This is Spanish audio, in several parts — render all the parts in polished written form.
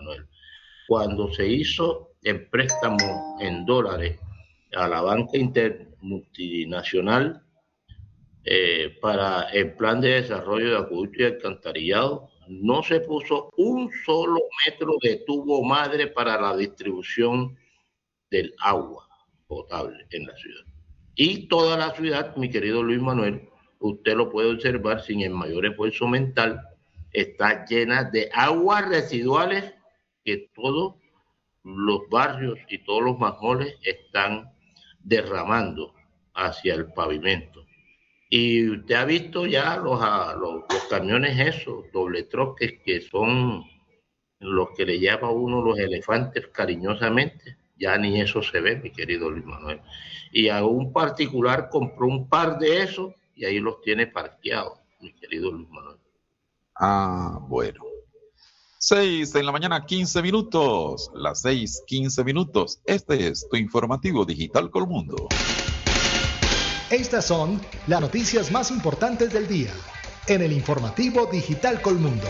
Manuel. Cuando se hizo el préstamo en dólares a la banca multinacional para el plan de desarrollo de acueducto y alcantarillado, no se puso un solo metro de tubo madre para la distribución del agua potable en la ciudad. Y toda la ciudad, mi querido Luis Manuel, usted lo puede observar sin el mayor esfuerzo mental, está llena de aguas residuales que todos los barrios y todos los manjoles están derramando hacia el pavimento. Y usted ha visto ya los camiones esos, doble troques, que son los que le llama a uno los elefantes cariñosamente. Ya ni eso se ve, mi querido Luis Manuel. Y a un particular compró un par de esos y ahí los tiene parqueados, mi querido Luis Manuel. Bueno. 6 en la mañana, 15 minutos. Las 6, 15 minutos. Este es tu informativo digital Colmundo. Estas son las noticias más importantes del día en el informativo digital Colmundo.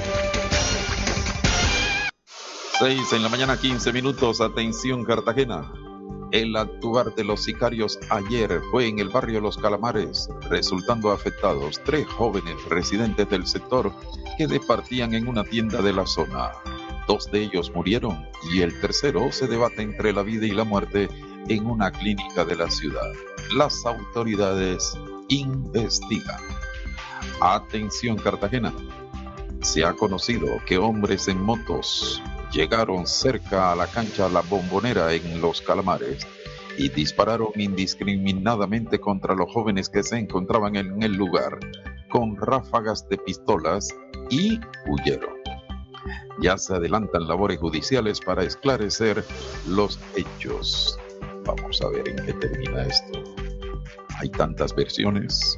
6 en la mañana, 15 minutos. Atención, Cartagena. El actuar de los sicarios ayer fue en el barrio Los Calamares, resultando afectados 3 jóvenes residentes del sector que departían en una tienda de la zona. 2 de ellos murieron y el tercero se debate entre la vida y la muerte en una clínica de la ciudad. Las autoridades investigan. Atención, Cartagena. Se ha conocido que hombres en motos llegaron cerca a la cancha La Bombonera en Los Calamares y dispararon indiscriminadamente contra los jóvenes que se encontraban en el lugar con ráfagas de pistolas y huyeron. Ya se adelantan labores judiciales para esclarecer los hechos. Vamos a ver en qué termina esto. Hay tantas versiones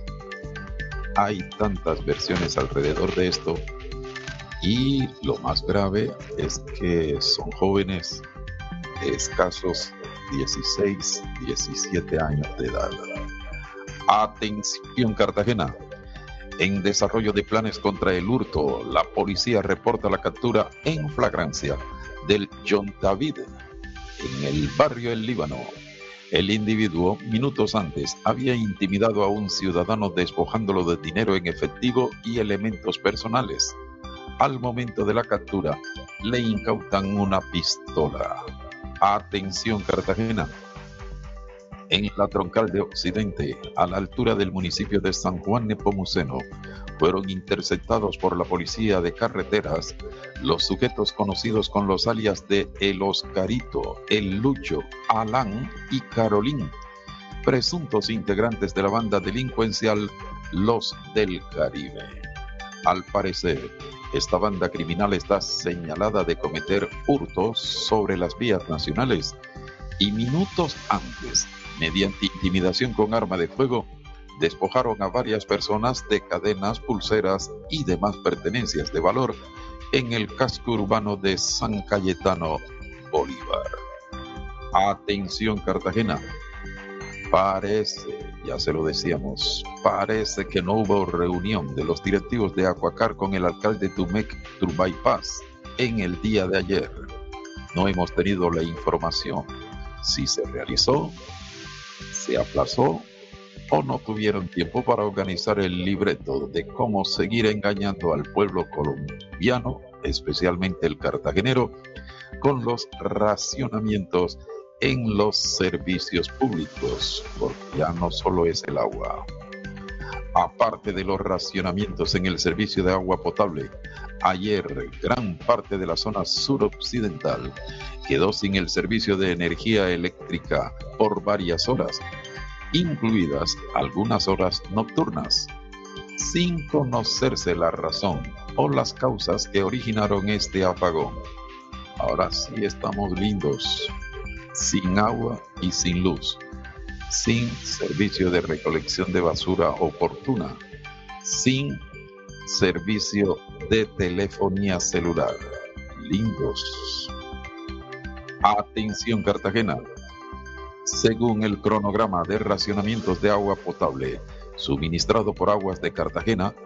alrededor de esto. Y lo más grave es que son jóvenes de escasos 16, 17 años de edad. Atención, Cartagena. En desarrollo de planes contra el hurto, la policía reporta la captura en flagrancia del John David en el barrio El Líbano. El individuo, minutos antes, había intimidado a un ciudadano despojándolo de dinero en efectivo y elementos personales. Al momento de la captura, le incautan una pistola. Atención, Cartagena. En la troncal de Occidente, a la altura del municipio de San Juan Nepomuceno, fueron interceptados por la policía de carreteras los sujetos conocidos con los alias de El Oscarito, El Lucho, Alán y Carolín, presuntos integrantes de la banda delincuencial Los del Caribe. Al parecer, esta banda criminal está señalada de cometer hurtos sobre las vías nacionales y minutos antes, mediante intimidación con arma de fuego, despojaron a varias personas de cadenas, pulseras y demás pertenencias de valor en el casco urbano de San Cayetano, Bolívar. Atención, Cartagena. Parece, ya se lo decíamos, parece que no hubo reunión de los directivos de Acuacar con el alcalde Tumec Turbay Paz en el día de ayer. No hemos tenido la información si se realizó, se aplazó o no tuvieron tiempo para organizar el libreto de cómo seguir engañando al pueblo colombiano, especialmente el cartagenero, con los racionamientos en los servicios públicos, porque ya no solo es el agua. Aparte de los racionamientos en el servicio de agua potable, ayer gran parte de la zona suroccidental quedó sin el servicio de energía eléctrica por varias horas, incluidas algunas horas nocturnas, sin conocerse la razón o las causas que originaron este apagón. Ahora sí estamos lindos, sin agua y sin luz, sin servicio de recolección de basura oportuna, sin servicio de telefonía celular. Lindos. Atención, Cartagena. Según el cronograma de racionamientos de agua potable suministrado por Aguas de Cartagena,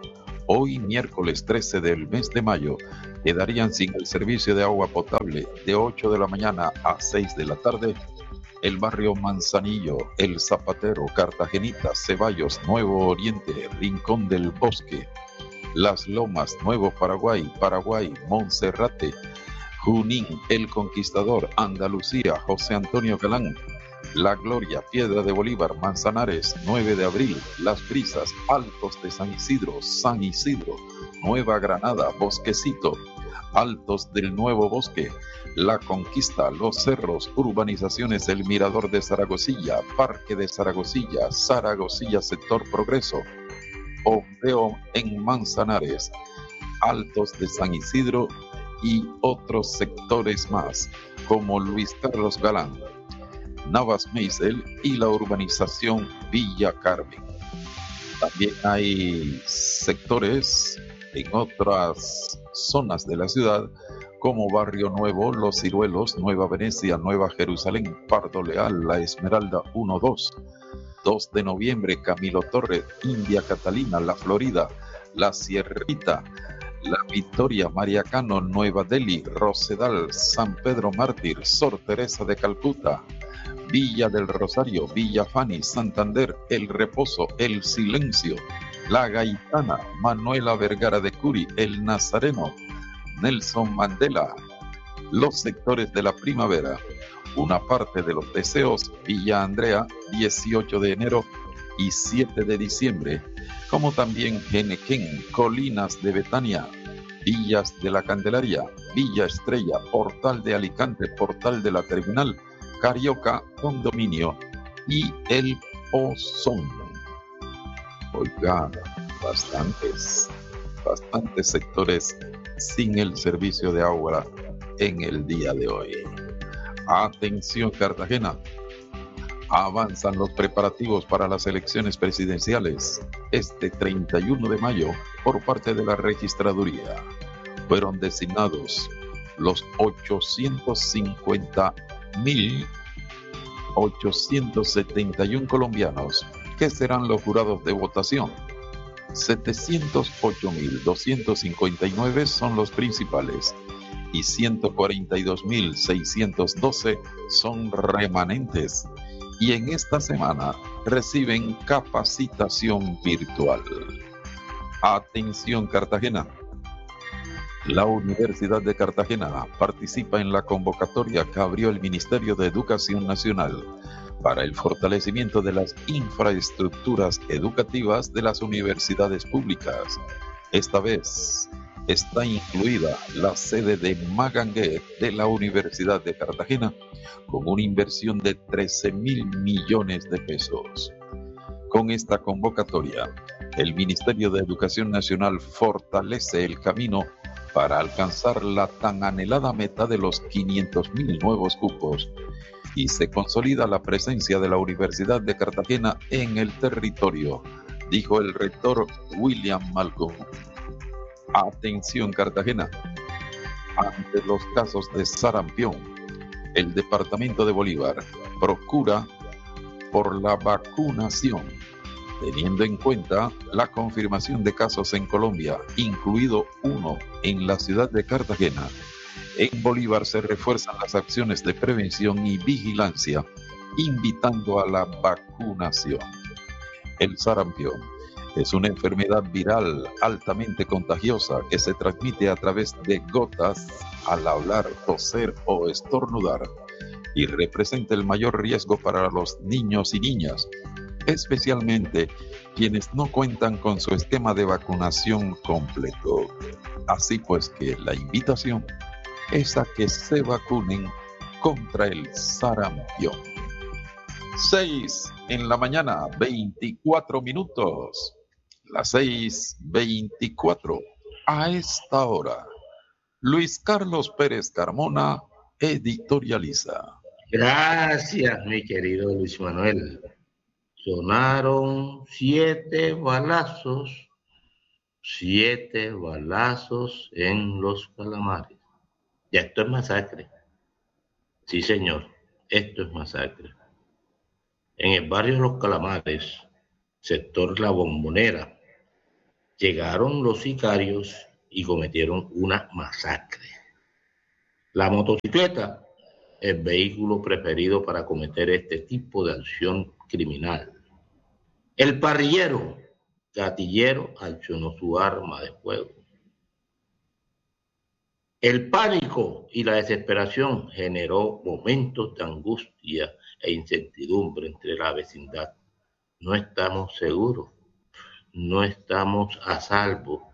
hoy miércoles 13 del mes de mayo, quedarían sin el servicio de agua potable de 8 de la mañana a 6 de la tarde. El barrio Manzanillo, El Zapatero, Cartagenita, Ceballos, Nuevo Oriente, Rincón del Bosque, Las Lomas, Nuevo Paraguay, Monserrate, Junín, El Conquistador, Andalucía, José Antonio Galán, La Gloria, Piedra de Bolívar, Manzanares, 9 de abril, Las Brisas, Altos de San Isidro, Nueva Granada, Bosquecito, Altos del Nuevo Bosque, La Conquista, Los Cerros, urbanizaciones El Mirador de Zaragozilla, Parque de Zaragozilla, Sector Progreso, Obreo en Manzanares, Altos de San Isidro y otros sectores más, como Luis Carlos Galán, Navas Meisel y la urbanización Villa Carmen. También hay sectores en otras zonas de la ciudad, como Barrio Nuevo, Los Ciruelos, Nueva Venecia, Nueva Jerusalén, Pardo Leal, La Esmeralda 1-2, 2 de noviembre, Camilo Torres, India Catalina, La Florida, La Sierrita, La Victoria, María Cano, Nueva Delhi, Rosedal, San Pedro Mártir, Sor Teresa de Calcuta, Villa del Rosario, Villa Fani, Santander, El Reposo, El Silencio, La Gaitana, Manuela Vergara de Curi, El Nazareno, Nelson Mandela, los sectores de la primavera, una parte de los deseos, Villa Andrea, 18 de enero y 7 de diciembre, como también Genequén, Colinas de Betania, Villas de la Candelaria, Villa Estrella, Portal de Alicante, Portal de la Terminal, Carioca, Condominio y El Pozón. Oiga, bastantes sectores sin el servicio de agua en el día de hoy. Atención Cartagena, avanzan los preparativos para las elecciones presidenciales este 31 de mayo por parte de la registraduría. Fueron designados los 850.871 colombianos que serán los jurados de votación. 708.259 son los principales y 142.612 son remanentes, y en esta semana reciben capacitación virtual. Atención Cartagena. La Universidad de Cartagena participa en la convocatoria que abrió el Ministerio de Educación Nacional para el fortalecimiento de las infraestructuras educativas de las universidades públicas. Esta vez está incluida la sede de Magangué de la Universidad de Cartagena, con una inversión de 13.000 millones de pesos. Con esta convocatoria, el Ministerio de Educación Nacional fortalece el camino para alcanzar la tan anhelada meta de los 500.000 nuevos cupos y se consolida la presencia de la Universidad de Cartagena en el territorio, dijo el rector William Malcolm. Atención Cartagena. Ante los casos de sarampión, el departamento de Bolívar procura por la vacunación, teniendo en cuenta la confirmación de casos en Colombia, incluido uno en la ciudad de Cartagena. En Bolívar se refuerzan las acciones de prevención y vigilancia, invitando a la vacunación. El sarampión es una enfermedad viral altamente contagiosa que se transmite a través de gotas al hablar, toser o estornudar y representa el mayor riesgo para los niños y niñas, especialmente quienes no cuentan con su esquema de vacunación completo. Así pues que la invitación es a que se vacunen contra el sarampión. 6 en la mañana, 24 minutos. Las 6:24. A esta hora, Luis Carlos Pérez Carmona editorializa. Gracias, mi querido Luis Manuel. Sonaron 7 balazos en Los Calamares. Ya esto es masacre. Sí, señor, esto es masacre. En el barrio Los Calamares, sector La Bombonera, Llegaron los sicarios y cometieron una masacre. La motocicleta, el vehículo preferido para cometer este tipo de acción criminal. El parrillero, gatillero, accionó su arma de fuego. El pánico y la desesperación generó momentos de angustia e incertidumbre entre la vecindad. No estamos seguros, no estamos a salvo.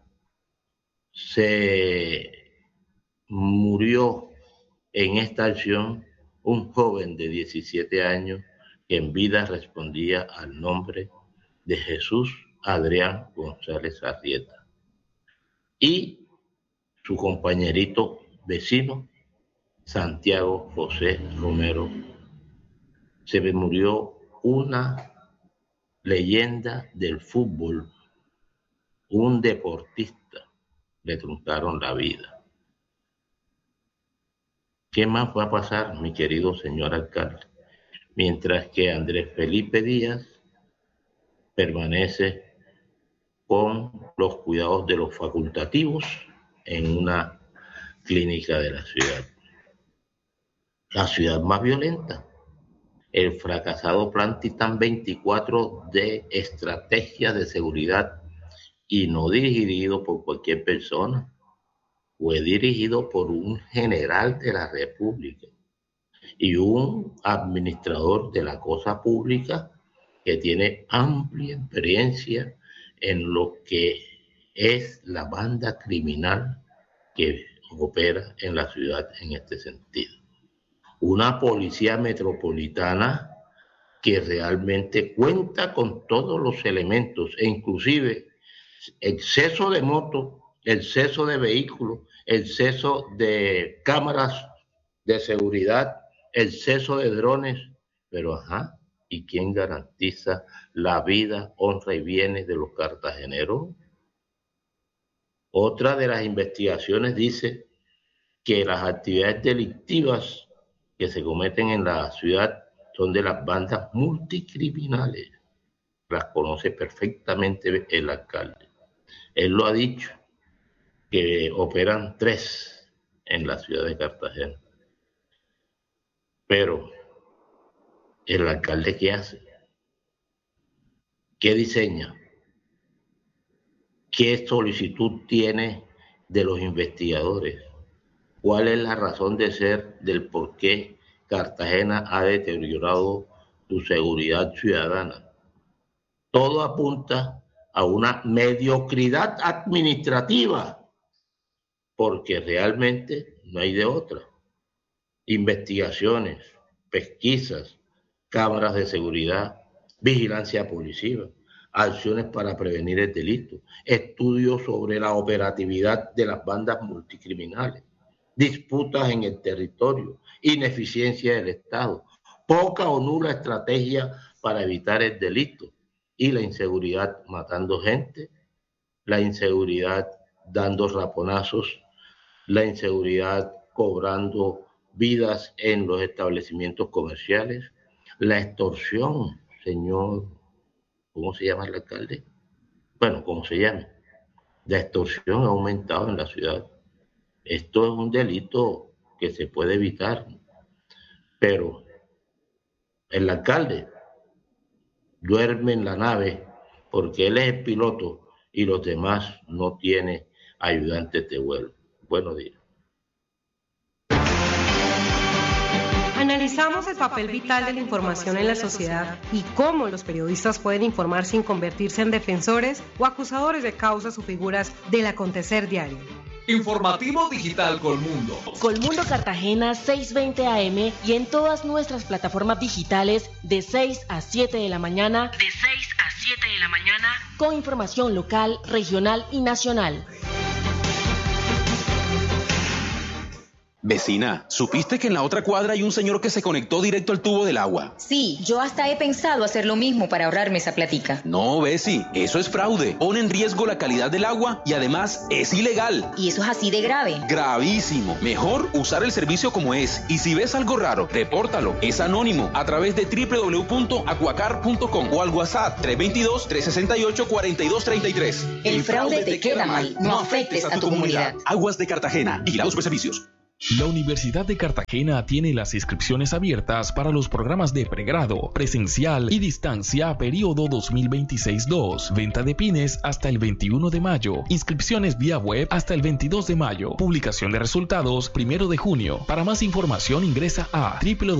Se murió en esta acción un joven de 17 años que en vida respondía al nombre de Jesús Adrián González Arrieta. Y su compañerito vecino, Santiago José Romero. Se me murió una leyenda del fútbol, un deportista, le truncaron la vida. ¿Qué más va a pasar, mi querido señor alcalde? Mientras que Andrés Felipe Díaz permanece con los cuidados de los facultativos en una clínica de la ciudad más violenta. El fracasado Plan Titán 24 de estrategia de seguridad, y no dirigido por cualquier persona, fue dirigido por un general de la República y un administrador de la cosa pública que tiene amplia experiencia en lo que es la banda criminal que opera en la ciudad en este sentido. Una policía metropolitana que realmente cuenta con todos los elementos, e inclusive exceso de motos, exceso de vehículos, exceso de cámaras de seguridad, exceso de drones, pero ¿y quién garantiza la vida, honra y bienes de los cartageneros? Otra de las investigaciones dice que las actividades delictivas que se cometen en la ciudad son de las bandas multicriminales. Las conoce perfectamente el alcalde. Él lo ha dicho, que operan 3 en la ciudad de Cartagena. Pero, ¿el alcalde qué hace? ¿Qué diseña? ¿Qué solicitud tiene de los investigadores? ¿Cuál es la razón de ser del por qué Cartagena ha deteriorado su seguridad ciudadana? Todo apunta a una mediocridad administrativa, porque realmente no hay de otra. Investigaciones, pesquisas, cámaras de seguridad, vigilancia policial, acciones para prevenir el delito, estudios sobre la operatividad de las bandas multicriminales, disputas en el territorio, ineficiencia del Estado, poca o nula estrategia para evitar el delito y la inseguridad matando gente, la inseguridad dando raponazos, la inseguridad cobrando vidas en los establecimientos comerciales, la extorsión, señor, ¿cómo se llama el alcalde? Bueno, como se llame. La extorsión ha aumentado en la ciudad. Esto es un delito que se puede evitar, pero el alcalde duerme en la nave porque él es el piloto y los demás no tienen ayudantes de vuelo. Buenos días. Analizamos el papel vital de la información en la sociedad y cómo los periodistas pueden informar sin convertirse en defensores o acusadores de causas o figuras del acontecer diario. Informativo Digital Colmundo. Colmundo Cartagena 6:20 AM y en todas nuestras plataformas digitales de 6 a 7 de la mañana. De 6 a 7 de la mañana. Con información local, regional y nacional. Vecina, ¿supiste que en la otra cuadra hay un señor que se conectó directo al tubo del agua? Sí, yo hasta he pensado hacer lo mismo para ahorrarme esa platica. No, Besi, eso es fraude. Pone en riesgo la calidad del agua y además es ilegal. ¿Y eso es así de grave? Gravísimo. Mejor usar el servicio como es. Y si ves algo raro, repórtalo. Es anónimo a través de www.acuacar.com o al WhatsApp 322-368-4233. El fraude te queda mal. No afectes a tu comunidad. Aguas de Cartagena. Vigilados por servicios. La Universidad de Cartagena tiene las inscripciones abiertas para los programas de pregrado, presencial y distancia periodo 2026-2. Venta de pines hasta el 21 de mayo. Inscripciones vía web hasta el 22 de mayo. Publicación de resultados 1 de junio. Para más información ingresa a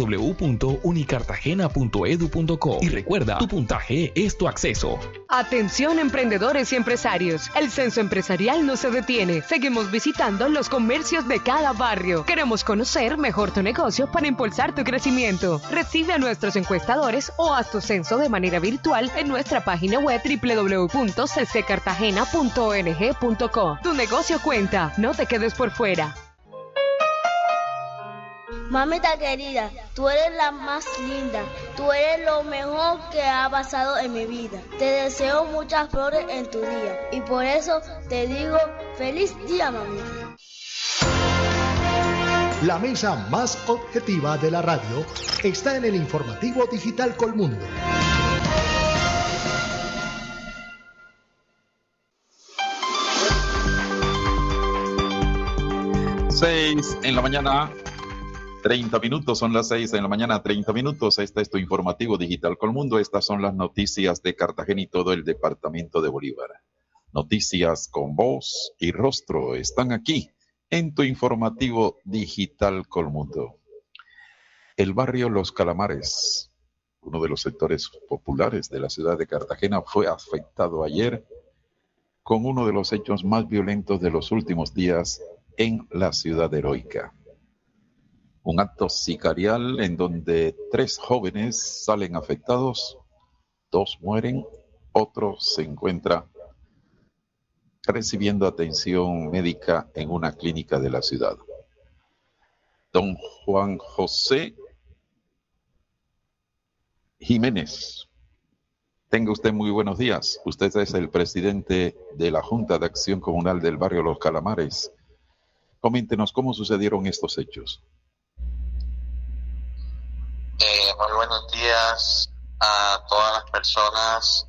www.unicartagena.edu.co y recuerda, tu puntaje es tu acceso. Atención emprendedores y empresarios. El censo empresarial no se detiene. Seguimos visitando los comercios de cada barrio. Queremos conocer mejor tu negocio para impulsar tu crecimiento. Recibe a nuestros encuestadores o haz tu censo de manera virtual en nuestra página web www.cccartagena.ong.co. Tu negocio cuenta, no te quedes por fuera. Mamita querida, tú eres la más linda, tú eres lo mejor que ha pasado en mi vida. Te deseo muchas flores en tu día y por eso te digo feliz día, mamita. La mesa más objetiva de la radio está en el informativo digital Colmundo. Seis en la mañana, 30 minutos, son las 6 en la mañana, 30 minutos. Este es tu informativo digital Colmundo. Estas son las noticias de Cartagena y todo el departamento de Bolívar. Noticias con voz y rostro están aquí en tu informativo digital Colmundo. El barrio Los Calamares, uno de los sectores populares de la ciudad de Cartagena, fue afectado ayer con uno de los hechos más violentos de los últimos días en la ciudad heroica. Un acto sicarial en donde 3 jóvenes salen afectados, 2 mueren, otro se encuentra recibiendo atención médica en una clínica de la ciudad. Don Juan José Jiménez, tenga usted muy buenos días. Usted es el presidente de la Junta de Acción Comunal del barrio Los Calamares. Coméntenos cómo sucedieron estos hechos. Muy buenos días a todas las personas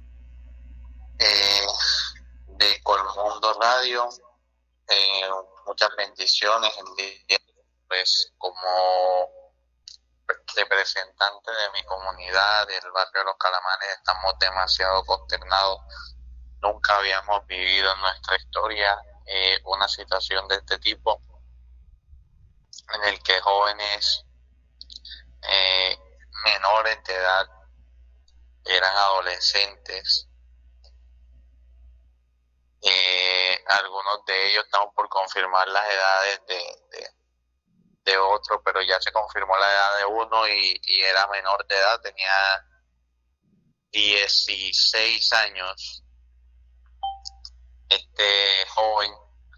de Colmundo Radio, muchas bendiciones en día, pues como representante de mi comunidad del barrio de Los Calamares estamos demasiado consternados. Nunca habíamos vivido en nuestra historia una situación de este tipo en el que jóvenes menores de edad eran adolescentes. Algunos de ellos estamos por confirmar las edades de otro, pero ya se confirmó la edad de uno y era menor de edad, tenía 16 años. Este joven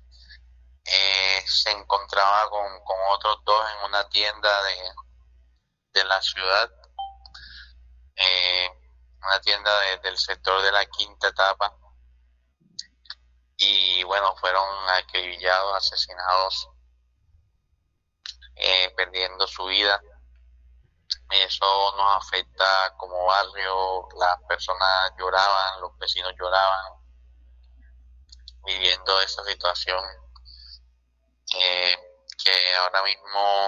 se encontraba con otros 2 en una tienda de la ciudad, una tienda del sector de la Quinta Etapa. Y bueno, fueron acribillados, asesinados, perdiendo su vida. Eso nos afecta como barrio, las personas lloraban, los vecinos lloraban, viviendo esa situación que ahora mismo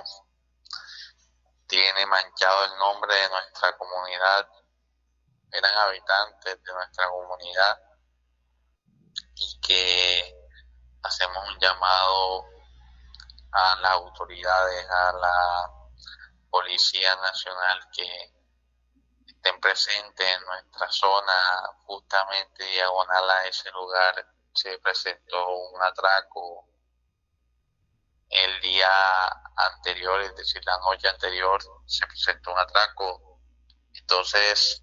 tiene manchado el nombre de nuestra comunidad. Eran habitantes de nuestra comunidad y que hacemos un llamado a las autoridades, a la Policía Nacional, que estén presentes en nuestra zona. Justamente diagonal a ese lugar se presentó un atraco el día anterior, es decir, la noche anterior se presentó un atraco. Entonces,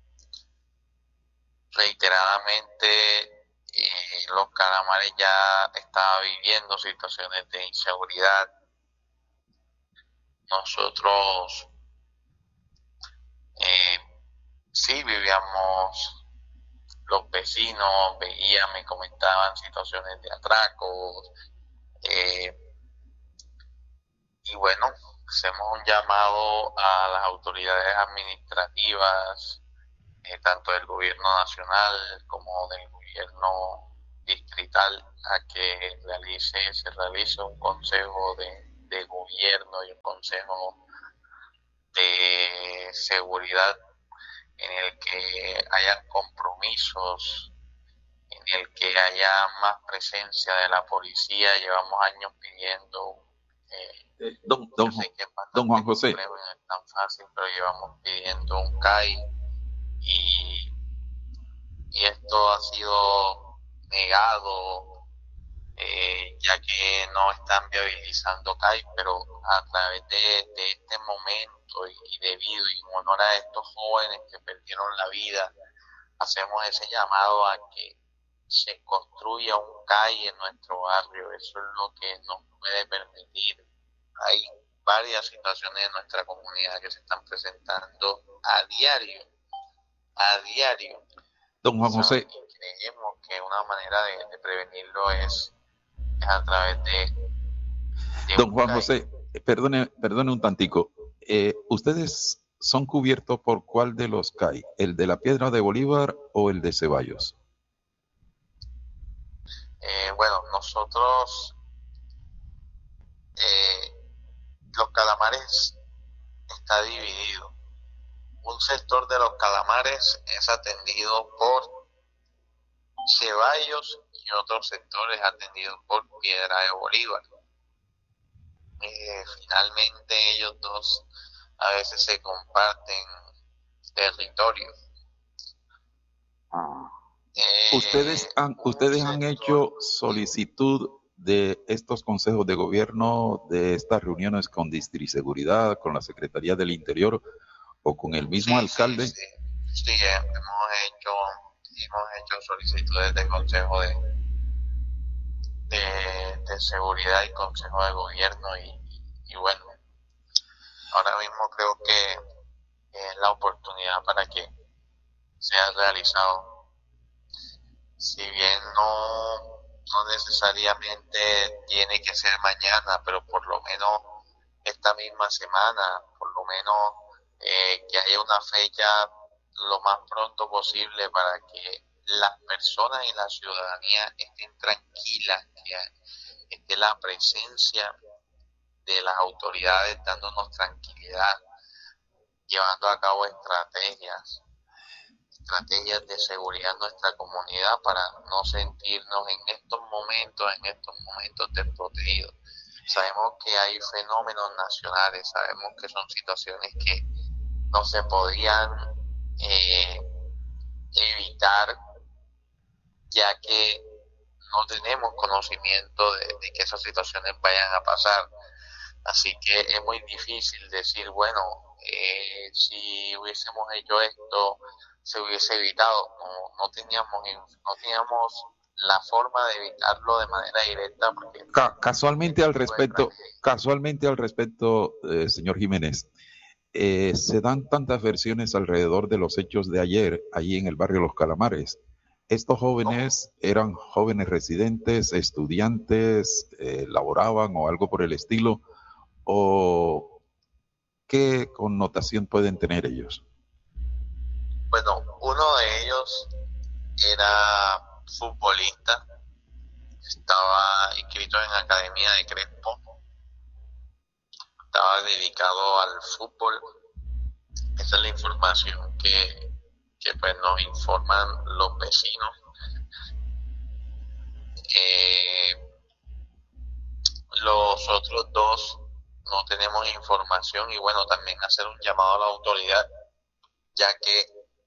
reiteradamente, Los Calamares ya estaba viviendo situaciones de inseguridad. nosotros sí vivíamos, los vecinos veían, me comentaban situaciones de atracos, y bueno, hacemos un llamado a las autoridades administrativas, tanto del gobierno nacional como del gobierno distrital, a que se realice un consejo de gobierno y un consejo de seguridad en el que haya compromisos, en el que haya más presencia de la policía. Llevamos años pidiendo, don Juan José, no es tan fácil, pero llevamos pidiendo un CAI y esto ha sido negado, ya que no están viabilizando CAI, pero a través de este momento y debido y en honor a estos jóvenes que perdieron la vida, hacemos ese llamado a que se construya un CAI en nuestro barrio. Eso es lo que nos puede permitir. Hay varias situaciones en nuestra comunidad que se están presentando a diario. Don Juan José, creemos que una manera de prevenirlo es a través de don Juan José, perdone un tantico. ¿Ustedes son cubiertos por cuál de los CAI? ¿El de la Piedra de Bolívar o el de Ceballos? Bueno, nosotros, los Calamares está dividido. Un sector de los Calamares es atendido por Ceballos y otros sectores atendidos por Piedra de Bolívar. Finalmente ellos dos a veces se comparten territorio. ¿Ustedes han hecho solicitud de estos consejos de gobierno, de estas reuniones con Distriseguridad, con la Secretaría del Interior o con el mismo alcalde? Sí, hemos hecho solicitudes de consejo de seguridad y consejo de gobierno y bueno, ahora mismo creo que es la oportunidad para que sea realizado. Si bien no necesariamente tiene que ser mañana, pero por lo menos esta misma semana, por lo menos que haya una fecha lo más pronto posible para que las personas y la ciudadanía estén tranquilas, que esté la presencia de las autoridades dándonos tranquilidad, llevando a cabo estrategias de seguridad en nuestra comunidad para no sentirnos en estos momentos desprotegidos. Sabemos que hay fenómenos nacionales, sabemos que son situaciones que no se podían evitar, ya que no tenemos conocimiento de que esas situaciones vayan a pasar. Así que es muy difícil decir, bueno, si hubiésemos hecho esto, se hubiese evitado. No teníamos la forma de evitarlo de manera directa. Porque casualmente al respecto, señor Jiménez, se dan tantas versiones alrededor de los hechos de ayer, allí en el barrio Los Calamares. ¿Estos jóvenes eran jóvenes residentes, estudiantes, laboraban o algo por el estilo? ¿O qué connotación pueden tener ellos? Bueno, uno de ellos era futbolista, estaba inscrito en Academia de Crespo, estaba dedicado al fútbol. Esa es la información que pues nos informan los vecinos. Los otros dos no tenemos información, y bueno, también hacer un llamado a la autoridad, ya que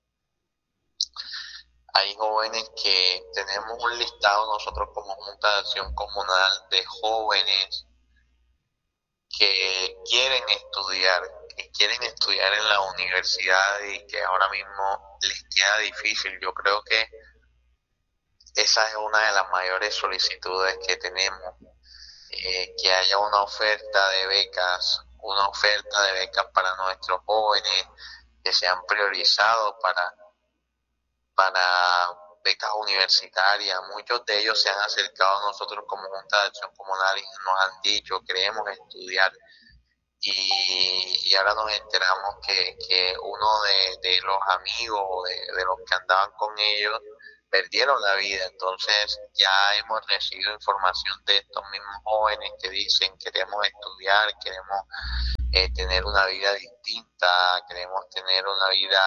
hay jóvenes que tenemos un listado nosotros como Junta de Acción Comunal de jóvenes que quieren estudiar en la universidad y que ahora mismo les queda difícil. Yo creo que esa es una de las mayores solicitudes que tenemos, que haya una oferta de becas una oferta de becas para nuestros jóvenes que se han priorizado para becas universitarias. Muchos de ellos se han acercado a nosotros como Junta de Acción Comunal y nos han dicho, queremos estudiar. Y ahora nos enteramos que uno de los amigos de los que andaban con ellos perdieron la vida. Entonces ya hemos recibido información de estos mismos jóvenes que dicen queremos estudiar, queremos tener una vida distinta, queremos tener una vida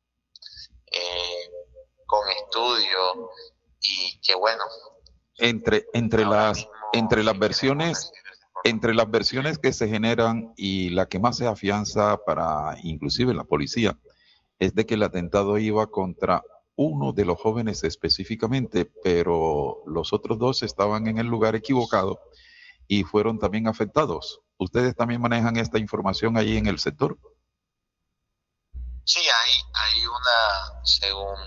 con estudio, y que bueno, entre las versiones que se generan y la que más se afianza para inclusive la policía es de que el atentado iba contra uno de los jóvenes específicamente, pero los otros dos estaban en el lugar equivocado y fueron también afectados. ¿Ustedes también manejan esta información ahí en el sector? Sí, hay una, según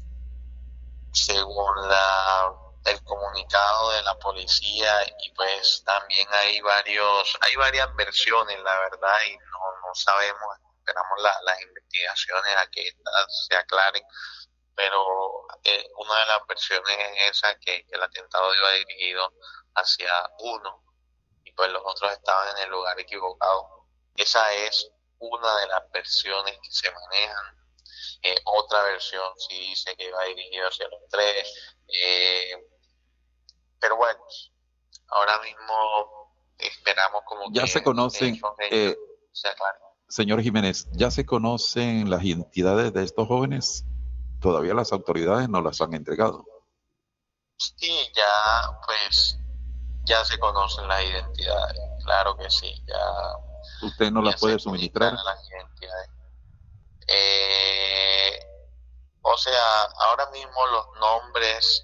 el comunicado de la policía, y pues también hay varias versiones, la verdad, y no sabemos, esperamos las investigaciones a que estas se aclaren, pero una de las versiones es esa, que el atentado iba dirigido hacia uno y pues los otros estaban en el lugar equivocado. Esa es una de las versiones que se manejan. Otra versión sí dice que iba dirigido hacia los tres, pero bueno, ahora mismo esperamos como ya que se conocen, se aclaren. Señor Jiménez, ¿ya se conocen las identidades de estos jóvenes? Todavía las autoridades no las han entregado. Sí, ya se conocen las identidades, claro que sí, ya. ¿Usted no las puede suministrar? Las identidades. O sea, ahora mismo los nombres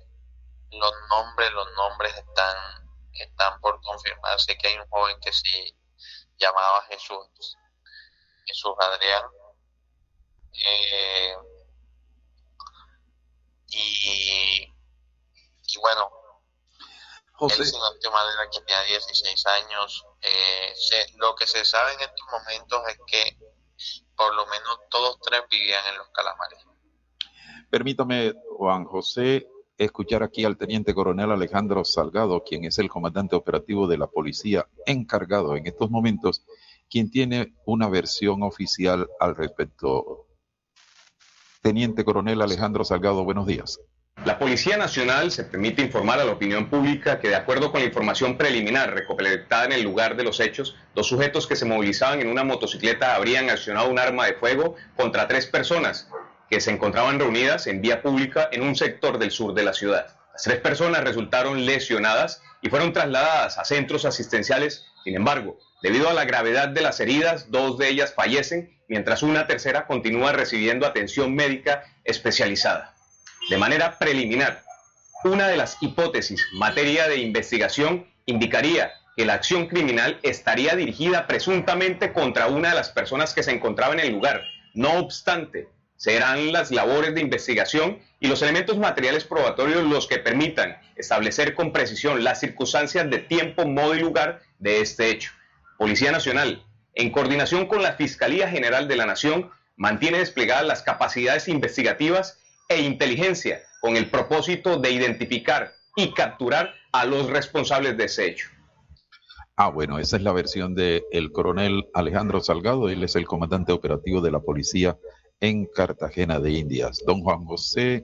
están por confirmar. Sé que hay un joven que se llamaba Jesús Adrián, y bueno, José, él, si no estoy mal, era que tenía 16 años. Lo que se sabe en estos momentos es que por lo menos todos tres vivían en Los Calamares. Permítame, Juan José, escuchar aquí al teniente coronel Alejandro Salgado, quien es el comandante operativo de la policía encargado en estos momentos, quien tiene una versión oficial al respecto. Teniente coronel Alejandro Salgado, buenos días. La Policía Nacional se permite informar a la opinión pública que, de acuerdo con la información preliminar recolectada en el lugar de los hechos, 2 sujetos que se movilizaban en una motocicleta habrían accionado un arma de fuego contra 3 personas que se encontraban reunidas en vía pública en un sector del sur de la ciudad. Las 3 personas resultaron lesionadas y fueron trasladadas a centros asistenciales. Sin embargo, debido a la gravedad de las heridas, 2 de ellas fallecen, mientras una tercera continúa recibiendo atención médica especializada. De manera preliminar, una de las hipótesis materia de investigación indicaría que la acción criminal estaría dirigida presuntamente contra una de las personas que se encontraba en el lugar. No obstante, serán las labores de investigación y los elementos materiales probatorios los que permitan establecer con precisión las circunstancias de tiempo, modo y lugar de este hecho. Policía Nacional, en coordinación con la Fiscalía General de la Nación, mantiene desplegadas las capacidades investigativas e inteligencia con el propósito de identificar y capturar a los responsables de ese hecho. Bueno, esa es la versión del coronel Alejandro Salgado. Él es el comandante operativo de la policía en Cartagena de Indias. Don Juan José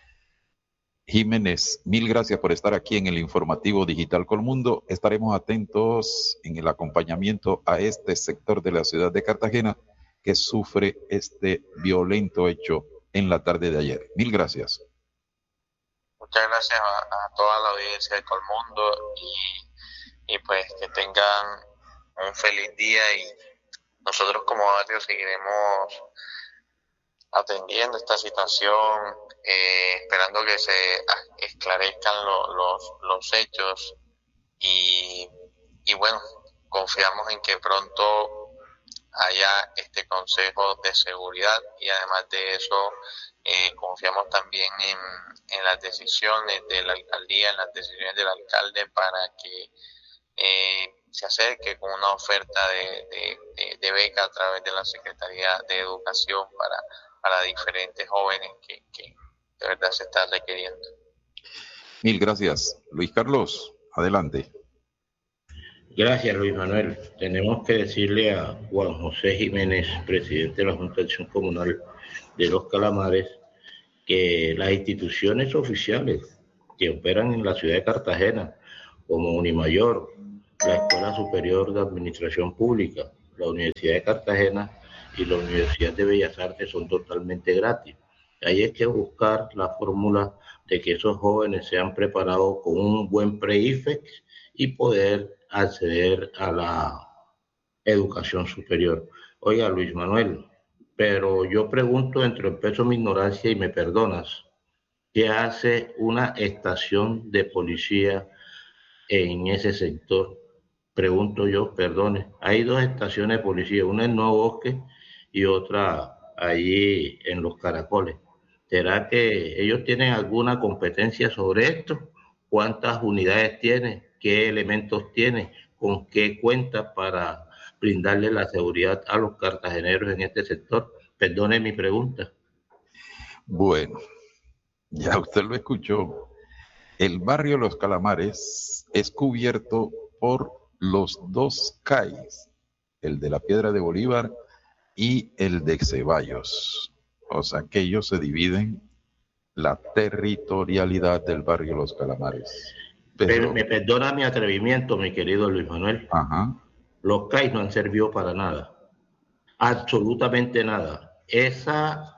Jiménez, mil gracias por estar aquí en el informativo Digital Colmundo. Estaremos atentos en el acompañamiento a este sector de la ciudad de Cartagena que sufre este violento hecho en la tarde de ayer. Mil gracias. Muchas gracias a toda la audiencia de Colmundo y pues que tengan un feliz día, y nosotros como barrio seguiremos atendiendo esta situación, esperando que se esclarezcan los hechos y bueno, confiamos en que pronto haya este consejo de seguridad, y además de eso confiamos también en las decisiones de la alcaldía, en las decisiones del alcalde, para que se acerque con una oferta de beca a través de la Secretaría de Educación para diferentes jóvenes que de verdad se están requiriendo. Mil gracias. Luis Carlos, adelante. Gracias, Luis Manuel. Tenemos que decirle a Juan José Jiménez, presidente de la Junta de Acción Comunal de Los Calamares, que las instituciones oficiales que operan en la ciudad de Cartagena, como Unimayor, la Escuela Superior de Administración Pública, la Universidad de Cartagena y la Universidad de Bellas Artes, son totalmente gratis. Ahí hay que buscar la fórmula de que esos jóvenes sean preparados con un buen pre-IFEX y poder acceder a la educación superior. Oiga, Luis Manuel, pero yo pregunto, dentro del peso de mi ignorancia, y me perdonas, ¿qué hace una estación de policía en ese sector? Pregunto yo, perdone. Hay 2 estaciones de policía, una en Nuevo Bosque y otra allí en Los Caracoles. ¿Será que ellos tienen alguna competencia sobre esto? ¿Cuántas unidades tiene? ¿Qué elementos tiene? ¿Con qué cuenta para brindarle la seguridad a los cartageneros en este sector? Perdone mi pregunta. Bueno, ya usted lo escuchó. El barrio Los Calamares es cubierto por los 2 CAIs, el de la Piedra de Bolívar y el de Ceballos. O sea que ellos se dividen la territorialidad del barrio Los Calamares. Pero me perdona mi atrevimiento, mi querido Luis Manuel. Ajá. Los CAIs no han servido para nada. Absolutamente nada. Esa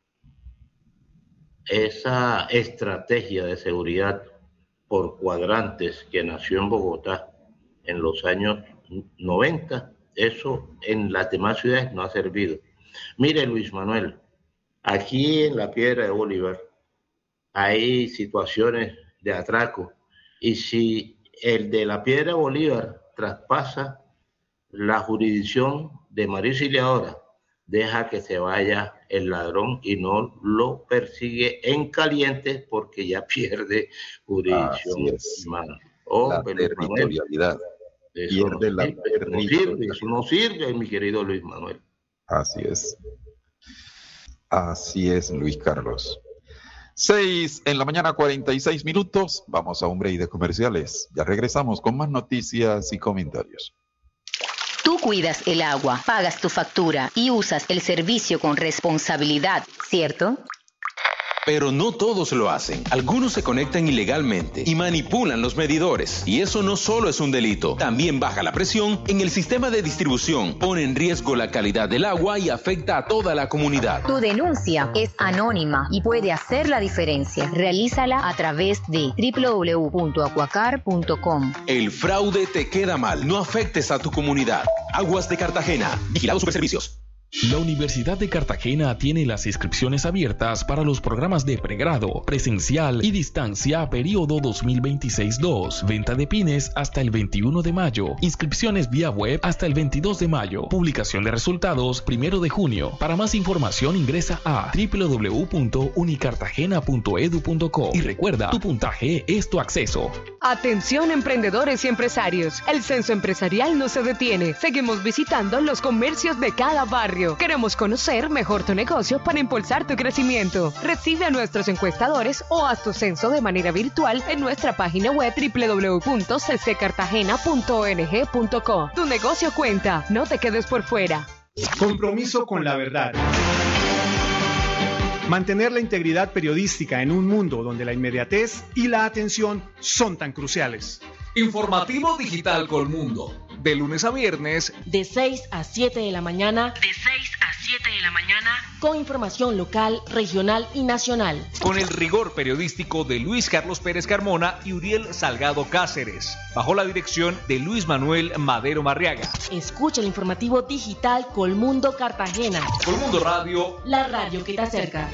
estrategia de seguridad por cuadrantes que nació en Bogotá en los años 90, eso en las demás ciudades no ha servido. Mire, Luis Manuel, aquí en la Piedra de Bolívar hay situaciones de atraco, y si el de la Piedra de Bolívar traspasa la jurisdicción de María Auxiliadora, deja que se vaya el ladrón y no lo persigue en caliente porque ya pierde jurisdicción. La territorialidad. Pierde la territorialidad. Eso no sirve, mi querido Luis Manuel. Así es. Así es, Luis Carlos. 6:46 a.m. Vamos a un break de comerciales. Ya regresamos con más noticias y comentarios. Tú cuidas el agua, pagas tu factura y usas el servicio con responsabilidad, ¿cierto? Pero no todos lo hacen. Algunos se conectan ilegalmente y manipulan los medidores. Y eso no solo es un delito, también baja la presión en el sistema de distribución, pone en riesgo la calidad del agua y afecta a toda la comunidad. Tu denuncia es anónima y puede hacer la diferencia. Realízala a través de www.acuacar.com. El fraude te queda mal. No afectes a tu comunidad. Aguas de Cartagena. Vigilados Superservicios. La Universidad de Cartagena tiene las inscripciones abiertas para los programas de pregrado, presencial y distancia periodo 2026-2. Venta de pines hasta el 21 de mayo. Inscripciones vía web hasta el 22 de mayo. Publicación de resultados 1 de junio. Para más información ingresa a www.unicartagena.edu.co y recuerda, tu puntaje es tu acceso. Atención emprendedores y empresarios. El censo empresarial no se detiene. Seguimos visitando los comercios de cada barrio. Queremos conocer mejor tu negocio para impulsar tu crecimiento. Recibe a nuestros encuestadores o haz tu censo de manera virtual en nuestra página web www.cccartagena.ong.co. Tu negocio cuenta, no te quedes por fuera. Compromiso con la verdad. Mantener la integridad periodística en un mundo donde la inmediatez y la atención son tan cruciales. Informativo Digital Colmundo, de lunes a viernes, de 6 a 7 de la mañana, con información local, regional y nacional. Con el rigor periodístico de Luis Carlos Pérez Carmona y Uriel Salgado Cáceres, bajo la dirección de Luis Manuel Madero Marriaga. Escucha el informativo digital Colmundo Cartagena. Colmundo Radio, la radio que te acerca.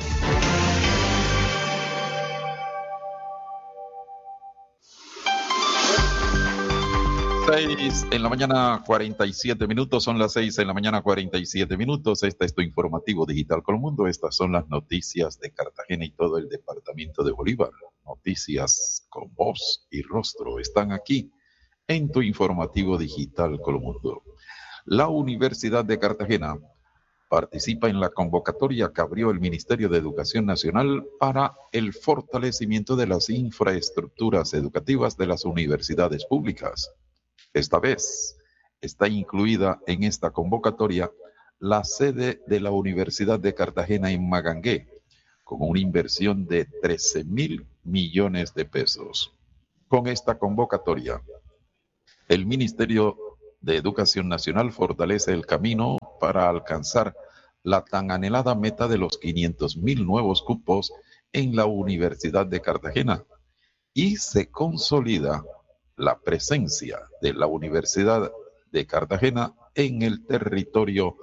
6:47 a.m. Son las 6:47 a.m. Este es tu informativo digital Colmundo. Estas son las noticias de Cartagena y todo el departamento de Bolívar. Noticias con voz y rostro están aquí en tu informativo digital Colomundo. La Universidad de Cartagena participa en la convocatoria que abrió el Ministerio de Educación Nacional para el fortalecimiento de las infraestructuras educativas de las universidades públicas. Esta vez está incluida en esta convocatoria la sede de la Universidad de Cartagena en Magangué, con una inversión de 13.000 millones de pesos. Con esta convocatoria, el Ministerio de Educación Nacional fortalece el camino para alcanzar la tan anhelada meta de los 500.000 nuevos cupos en la Universidad de Cartagena y se consolida la presencia de la Universidad de Cartagena en el territorio,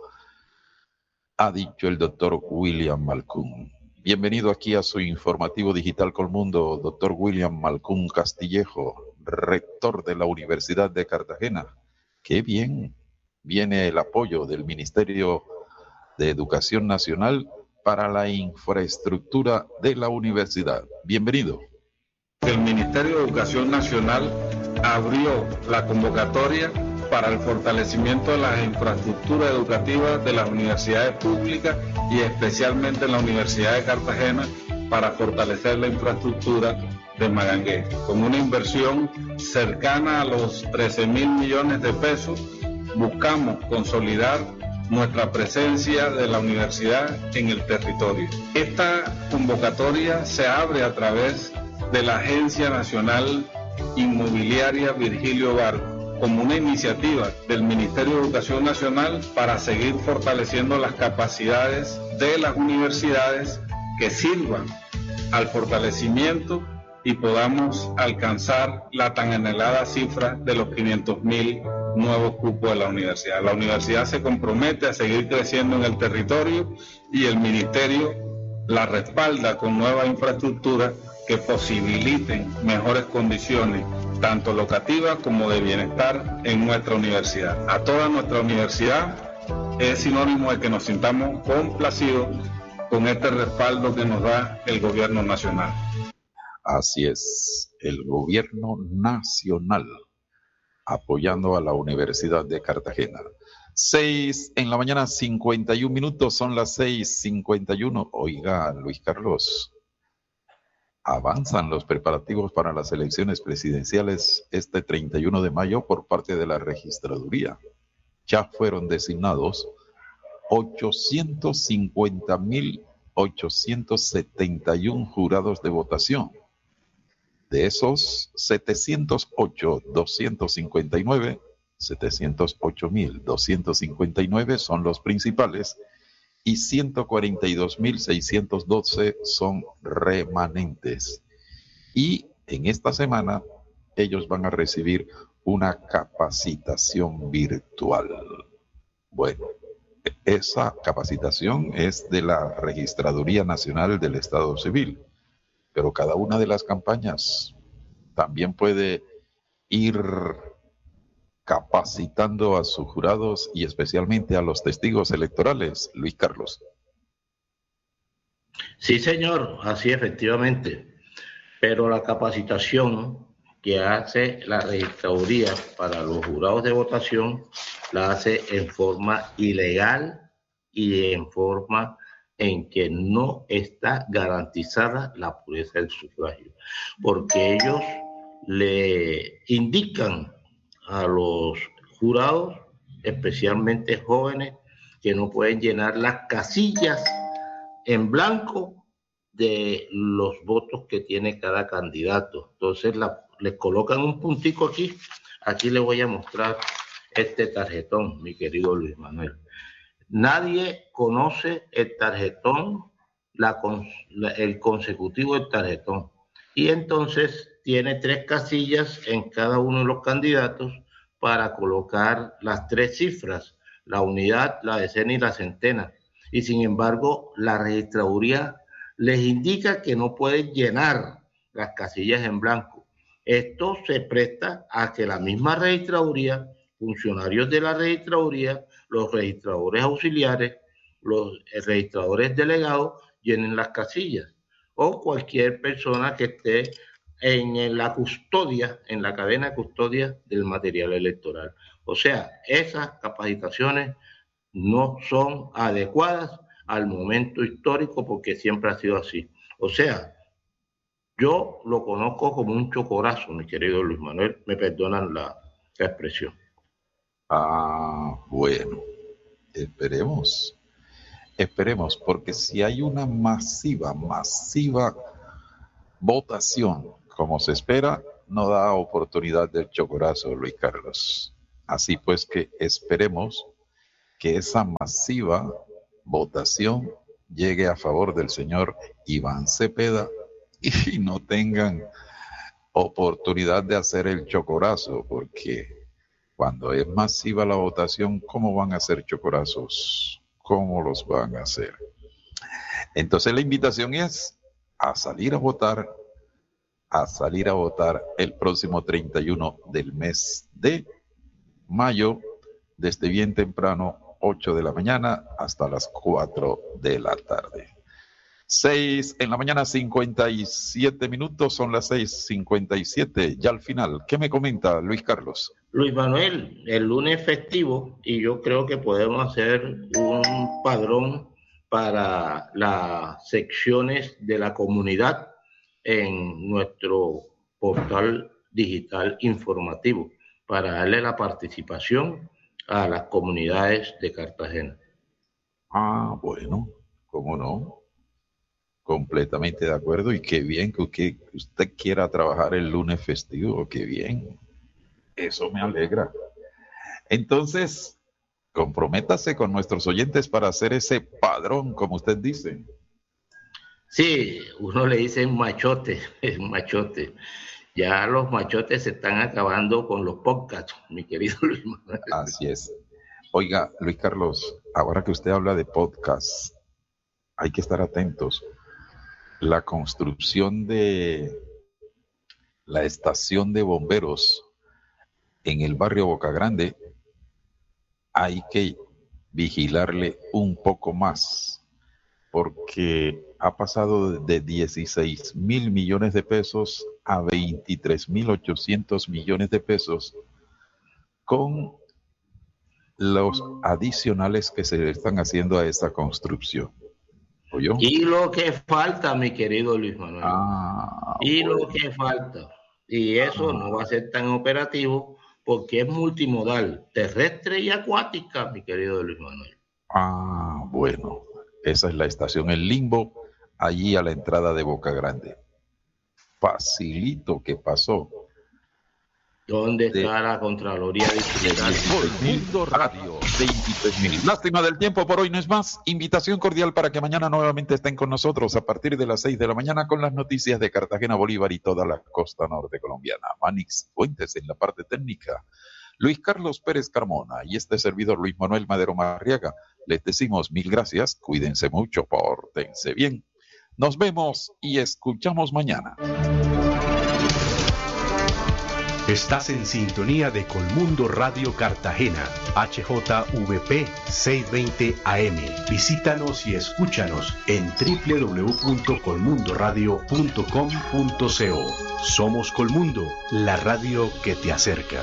ha dicho el doctor William Malcún. Bienvenido aquí a su informativo digital Colmundo, doctor William Malcún Castillejo, rector de la Universidad de Cartagena. Qué bien viene el apoyo del Ministerio de Educación Nacional para la infraestructura de la universidad. Bienvenido. El Ministerio de Educación Nacional abrió la convocatoria para el fortalecimiento de las infraestructuras educativas de las universidades públicas y especialmente en la Universidad de Cartagena para fortalecer la infraestructura de Magangué. Con una inversión cercana a los 13.000 millones de pesos, buscamos consolidar nuestra presencia de la universidad en el territorio. Esta convocatoria se abre a través de la Agencia Nacional Inmobiliaria Virgilio Barco, como una iniciativa del Ministerio de Educación Nacional para seguir fortaleciendo las capacidades de las universidades que sirvan al fortalecimiento y podamos alcanzar la tan anhelada cifra de los 500.000 nuevos cupos de la universidad. La universidad se compromete a seguir creciendo en el territorio y el Ministerio la respalda con nuevas infraestructuras que posibiliten mejores condiciones, tanto locativas como de bienestar en nuestra universidad. A toda nuestra universidad es sinónimo de que nos sintamos complacidos con este respaldo que nos da el gobierno nacional. Así es, el gobierno nacional apoyando a la Universidad de Cartagena. 6 en la mañana, 51 minutos, son las 6:51. Oiga, Luis Carlos, avanzan los preparativos para las elecciones presidenciales este 31 de mayo por parte de la registraduría. Ya fueron designados 850.871 jurados de votación. De esos, 708.259 son los principales y 142.612 son remanentes. Y en esta semana ellos van a recibir una capacitación virtual. Bueno, esa capacitación es de la Registraduría Nacional del Estado Civil, pero cada una de las campañas también puede ir capacitando a sus jurados y especialmente a los testigos electorales. Luis Carlos. Sí, señor, así efectivamente. Pero la capacitación que hace la registraduría para los jurados de votación la hace en forma ilegal y en forma en que no está garantizada la pureza del sufragio, porque ellos le indican a los jurados, especialmente jóvenes, que no pueden llenar las casillas en blanco de los votos que tiene cada candidato. Entonces les colocan un puntico aquí. Aquí les voy a mostrar este tarjetón, mi querido Luis Manuel. Nadie conoce el tarjetón, el consecutivo del tarjetón. Y entonces tiene 3 casillas en cada uno de los candidatos para colocar las 3 cifras, la unidad, la decena y la centena. Y sin embargo, la registraduría les indica que no pueden llenar las casillas en blanco. Esto se presta a que la misma registraduría, funcionarios de la registraduría, los registradores auxiliares, los registradores delegados llenen las casillas, o cualquier persona que esté en la custodia, en la cadena de custodia del material electoral. O sea, esas capacitaciones no son adecuadas al momento histórico porque siempre ha sido así. O sea, yo lo conozco como un chocorazo, mi querido Luis Manuel, me perdonan la expresión. Bueno, esperemos, porque si hay una masiva votación, como se espera, no da oportunidad del chocorazo, Luis Carlos. Así pues que esperemos que esa masiva votación llegue a favor del señor Iván Cepeda y no tengan oportunidad de hacer el chocorazo, porque cuando es masiva la votación, ¿cómo van a hacer chocorazos? ¿Cómo los van a hacer? Entonces la invitación es a salir a votar el próximo 31 del mes de mayo, desde bien temprano, 8 de la mañana hasta las 4 de la tarde. 6 en la mañana, 57 minutos, son las 6:57, ya al final. ¿Qué me comenta Luis Carlos? Luis Manuel, el lunes festivo, y yo creo que podemos hacer un padrón para las secciones de la comunidad en nuestro portal digital informativo, para darle la participación a las comunidades de Cartagena. Bueno, ¿cómo no? Completamente de acuerdo, y qué bien que usted quiera trabajar el lunes festivo, qué bien. Eso me alegra. Entonces, comprométase con nuestros oyentes para hacer ese padrón, como usted dice. Sí, uno le dice machote, es machote. Ya los machotes se están acabando con los podcasts, mi querido Luis Manuel. Así es. Oiga, Luis Carlos, ahora que usted habla de podcasts, hay que estar atentos. La construcción de la estación de bomberos en el barrio Boca Grande, hay que vigilarle un poco más, porque ha pasado de 16,000 millones de pesos a 23,800 millones de pesos con los adicionales que se le están haciendo a esta construcción. ¿Oyó? Y lo que falta, mi querido Luis Manuel. Lo que falta. Y eso no va a ser tan operativo porque es multimodal, terrestre y acuática, mi querido Luis Manuel. Bueno. Esa es la estación El Limbo, allí a la entrada de Boca Grande. Facilito que pasó. ¿Dónde está la Contraloría Distrital? Colmundo Radio, 23,000. Lástima del tiempo, por hoy no es más. Invitación cordial para que mañana nuevamente estén con nosotros a partir de las 6 de la mañana con las noticias de Cartagena, Bolívar y toda la costa norte colombiana. Manix Fuentes en la parte técnica. Luis Carlos Pérez Carmona y este servidor Luis Manuel Madero Marriaga. Les decimos mil gracias, cuídense mucho, pórtense bien. Nos vemos y escuchamos mañana. Estás en sintonía de Colmundo Radio Cartagena, HJVP 620 AM. Visítanos y escúchanos en www.colmundoradio.com.co. Somos Colmundo, la radio que te acerca.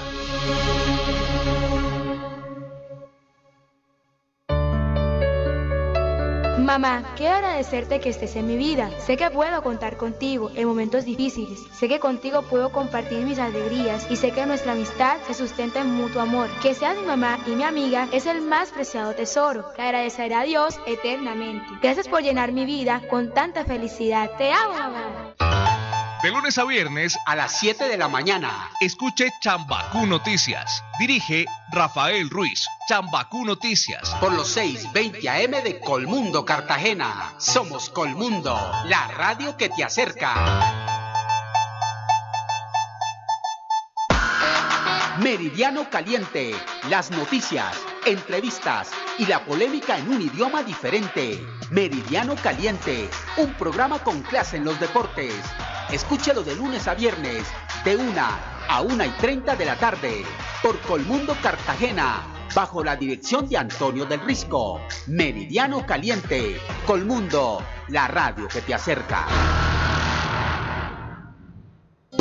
Mamá, quiero agradecerte que estés en mi vida. Sé que puedo contar contigo en momentos difíciles. Sé que contigo puedo compartir mis alegrías y sé que nuestra amistad se sustenta en mutuo amor. Que seas mi mamá y mi amiga es el más preciado tesoro. Te agradeceré a Dios eternamente. Gracias por llenar mi vida con tanta felicidad. Te amo, mamá. De lunes a viernes a las 7 de la mañana. Escuche Chambacú Noticias. Dirige Rafael Ruiz. Chambacú Noticias. Por los 620 AM de Colmundo, Cartagena. Somos Colmundo, la radio que te acerca. Meridiano Caliente. Las noticias, entrevistas y la polémica en un idioma diferente. Meridiano Caliente. Un programa con clase en los deportes. Escúchalo de lunes a viernes, de 1 a 1:30 de la tarde, por Colmundo Cartagena, bajo la dirección de Antonio del Risco. Meridiano Caliente, Colmundo, la radio que te acerca.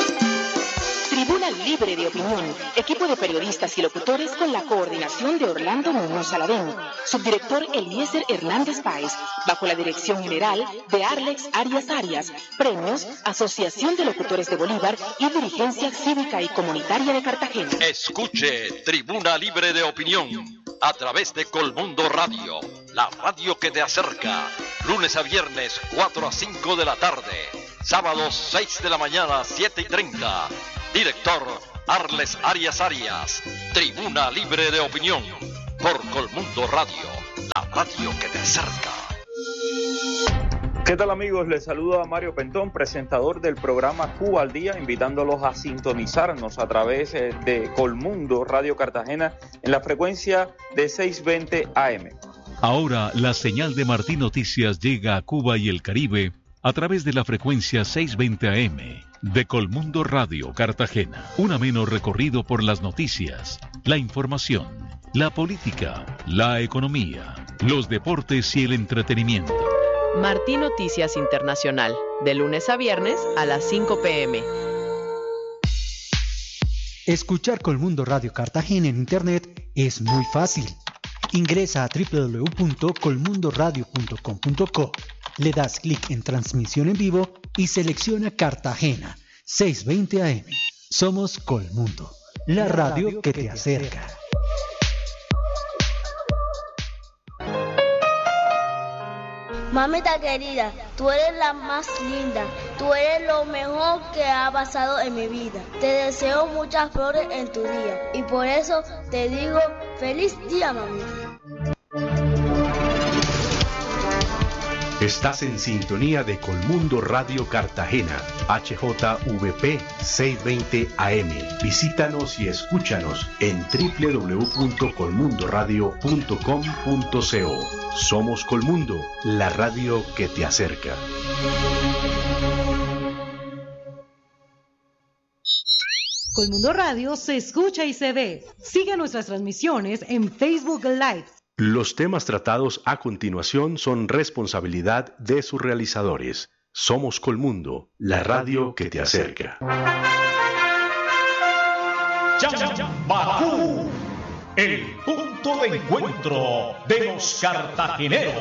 de Opinión, equipo de periodistas y locutores con la coordinación de Orlando Muñoz Saladén, subdirector Eliezer Hernández Páez, bajo la dirección general de Arlex Arias Arias, premios Asociación de Locutores de Bolívar y Dirigencia Cívica y Comunitaria de Cartagena. Escuche Tribuna Libre de Opinión a través de Colmundo Radio, la radio que te acerca, lunes a viernes 4 a 5 de la tarde, sábados 6 de la mañana 7:30. Director Arles Arias Arias. Tribuna Libre de Opinión por Colmundo Radio, la radio que te acerca. ¿Qué tal, amigos? Les saluda Mario Pentón, presentador del programa Cuba al Día, invitándolos a sintonizarnos a través de Colmundo Radio Cartagena en la frecuencia de 620 AM. Ahora la señal de Martín Noticias llega a Cuba y el Caribe a través de la frecuencia 620 AM de Colmundo Radio Cartagena. Un ameno recorrido por las noticias, la información, la política, la economía, los deportes y el entretenimiento. Martín Noticias Internacional, de lunes a viernes a las 5 p.m. Escuchar Colmundo Radio Cartagena en Internet es muy fácil. Ingresa a www.colmundoradio.com.co, le das clic en Transmisión en Vivo y selecciona Cartagena, 620 AM. Somos Colmundo, la radio que te acerca. Mamita querida, tú eres la más linda, tú eres lo mejor que ha pasado en mi vida. Te deseo muchas flores en tu día y por eso te digo feliz día, mamita. Estás en sintonía de Colmundo Radio Cartagena, HJVP 620 AM. Visítanos y escúchanos en www.colmundoradio.com.co. Somos Colmundo, la radio que te acerca. Colmundo Radio se escucha y se ve. Sigue nuestras transmisiones en Facebook Live. Los temas tratados a continuación son responsabilidad de sus realizadores. Somos Colmundo, la radio que te acerca. Bakú, el punto de encuentro de los cartageneros.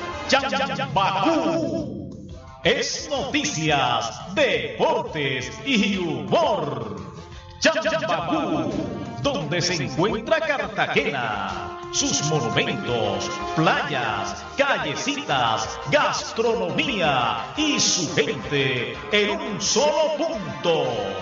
Bakú es noticias, deportes y humor. Bakú, donde se encuentra Cartagena, sus monumentos, playas, callecitas, gastronomía y su gente en un solo punto.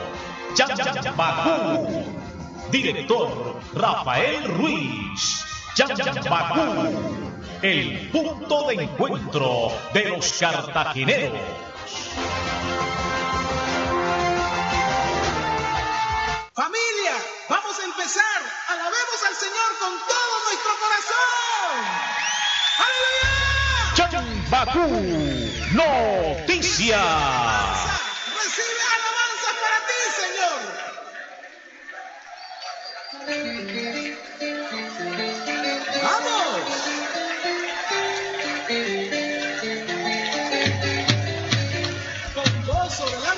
Bakú. Director Rafael Ruiz. Bakú, el punto de encuentro de los cartageneros. Familia, vamos a empezar. Alabemos al Señor con todo nuestro corazón. ¡Aleluya! Bakú, noticias. Recibe alabanza para ti, Señor. ¡Vamos! Con gozo delante